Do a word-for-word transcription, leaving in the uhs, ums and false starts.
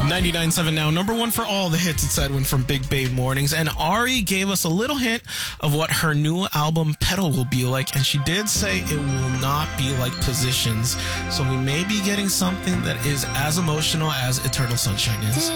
ninety-nine point seven now, number one for all the hits, it's Edwin from Big Babe Mornings. And Ari gave us a little hint of what her new album, Petal, will be like. And she did say it will not be like Positions. So we may be getting something that is as emotional as Eternal Sunshine is.